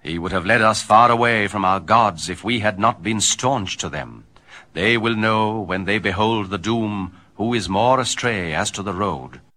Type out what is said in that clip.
He would have led us far away from our gods if we had not been staunch to them. They will know when they behold the doom who is more astray as to the road.